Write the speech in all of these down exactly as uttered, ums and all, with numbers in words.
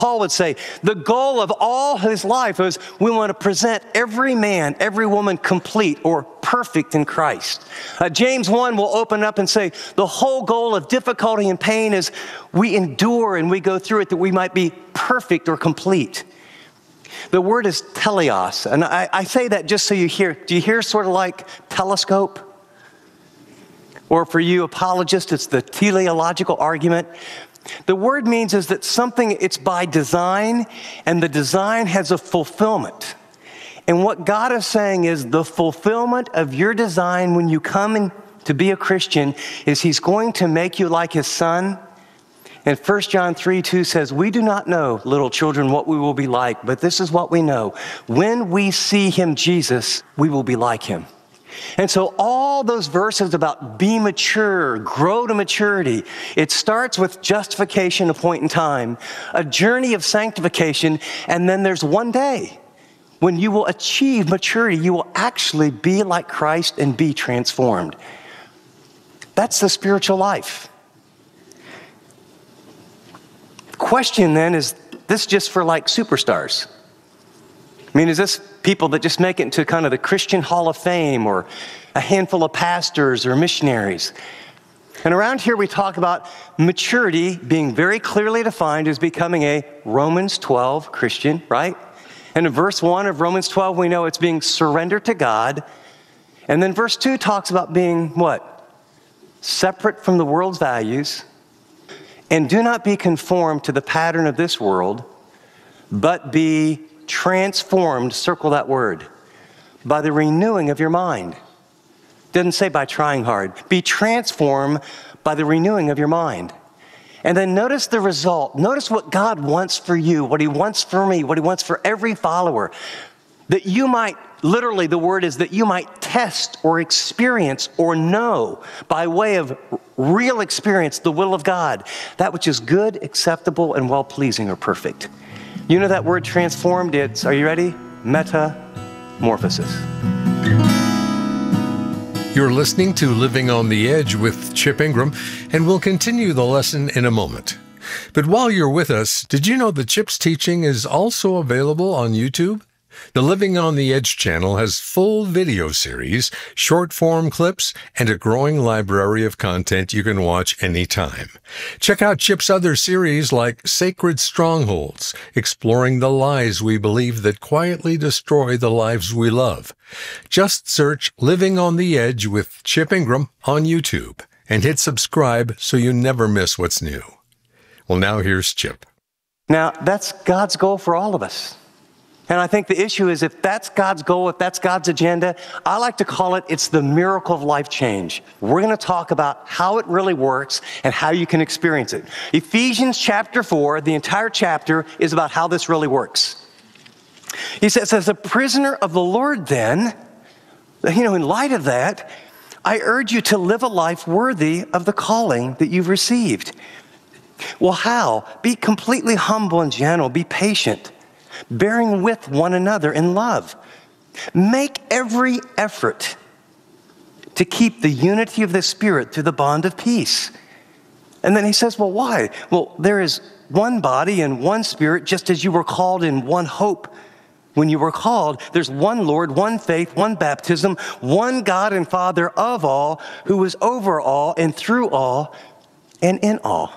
Paul would say, the goal of all his life is we want to present every man, every woman complete or perfect in Christ. Uh, James one will open up and say, the whole goal of difficulty and pain is we endure and we go through it that we might be perfect or complete. The word is teleos, and I, I say that just so you hear. Do you hear sort of like telescope? Or for you apologists, it's the teleological argument. The word means is that something, it's by design, and the design has a fulfillment. And what God is saying is the fulfillment of your design when you come in to be a Christian is he's going to make you like his son. And First John three two says, we do not know, little children, what we will be like, but this is what we know. When we see him, Jesus, we will be like him. And so all those verses about be mature, grow to maturity, it starts with justification, a point in time, a journey of sanctification, and then there's one day when you will achieve maturity. You will actually be like Christ and be transformed. That's the spiritual life. The question then is, this just for like superstars? I mean, is this people that just make it into kind of the Christian Hall of Fame or a handful of pastors or missionaries? And around here we talk about maturity being very clearly defined as becoming a Romans twelve Christian, right? And in verse one of Romans twelve, we know it's being surrendered to God. And then verse two talks about being what? Separate from the world's values. And do not be conformed to the pattern of this world, but be transformed, circle that word, by the renewing of your mind. Doesn't say by trying hard. Be transformed by the renewing of your mind. And then notice the result. Notice what God wants for you, what he wants for me, what he wants for every follower. That you might, literally the word is that you might test or experience or know by way of real experience the will of God, that which is good, acceptable, and well-pleasing or perfect. You know that word transformed, it's, are you ready? Metamorphosis. You're listening to Living on the Edge with Chip Ingram, and we'll continue the lesson in a moment. But while you're with us, did you know that Chip's teaching is also available on YouTube? The Living on the Edge channel has full video series, short-form clips, and a growing library of content you can watch anytime. Check out Chip's other series like Sacred Strongholds, exploring the lies we believe that quietly destroy the lives we love. Just search Living on the Edge with Chip Ingram on YouTube and hit subscribe so you never miss what's new. Well, now here's Chip. Now, that's God's goal for all of us. And I think the issue is if that's God's goal, if that's God's agenda, I like to call it, it's the miracle of life change. We're going to talk about how it really works and how you can experience it. Ephesians chapter four, the entire chapter is about how this really works. He says, as a prisoner of the Lord then, you know, in light of that, I urge you to live a life worthy of the calling that you've received. Well, how? Be completely humble and gentle. Be patient, bearing with one another in love. Make every effort to keep the unity of the Spirit through the bond of peace. And then he says, well, why? Well, there is one body and one Spirit, just as you were called in one hope when you were called. There's one Lord, one faith, one baptism, one God and Father of all, who is over all and through all and in all.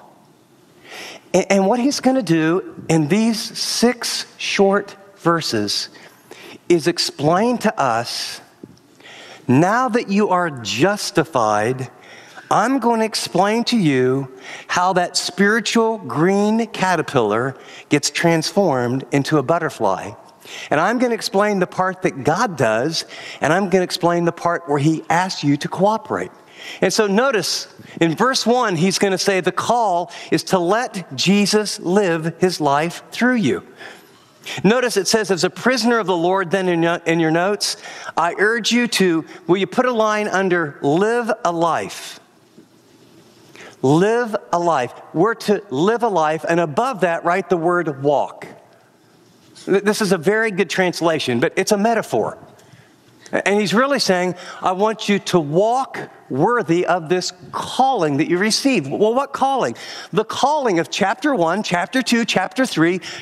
And what he's going to do in these six short verses is explain to us, now that you are justified, I'm going to explain to you how that spiritual green caterpillar gets transformed into a butterfly. And I'm going to explain the part that God does, and I'm going to explain the part where he asks you to cooperate. And so notice, in verse one, he's going to say the call is to let Jesus live his life through you. Notice it says, as a prisoner of the Lord, then in your notes, I urge you to, will you put a line under live a life? Live a life. We're to live a life, and above that, write the word walk. This is a very good translation, but it's a metaphor. And he's really saying, I want you to walk worthy of this calling that you received. Well, what calling? The calling of chapter one, chapter two, chapter three